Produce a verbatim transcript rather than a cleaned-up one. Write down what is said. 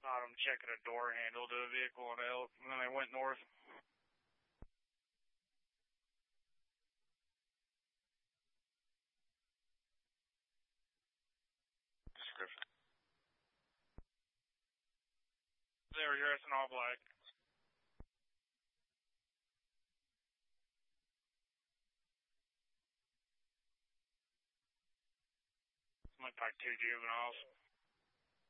Caught them checking a door handle to a vehicle on Elk, and then they went north. Description. They were dressed in all black. Looked like two juveniles.